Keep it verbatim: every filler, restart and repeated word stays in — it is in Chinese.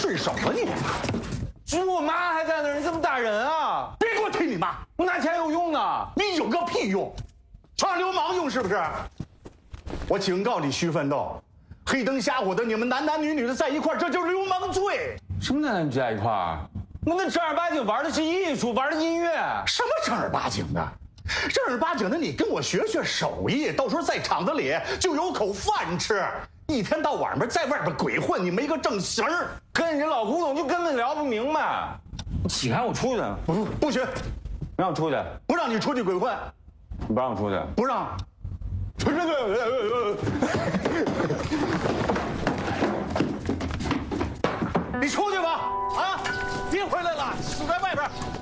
顺手啊你？ 叔，我妈还在那儿，你怎么打人啊？ 别给我提你妈！ 我拿钱有用呢？ 你有个屁用！耍流氓用是不是？我警告你，徐奋斗，黑灯瞎火的你们男男女女的在一块儿，这就是流氓罪。 什么男男女在一块儿？我们正儿八经玩的是艺术，玩的音乐。 什么正儿八经的？正儿八经的，你跟我学学手艺，到时候在厂子里就有口饭吃。一天到晚的在外边鬼混，你没个正形儿， 跟你这老古董就根本聊不明白。你起开我出去！ 不不许， 让我出去！ 不让你出去鬼混， 你不让我出去？ 不让。出去！你出去吧，啊！别回来了，死在外边。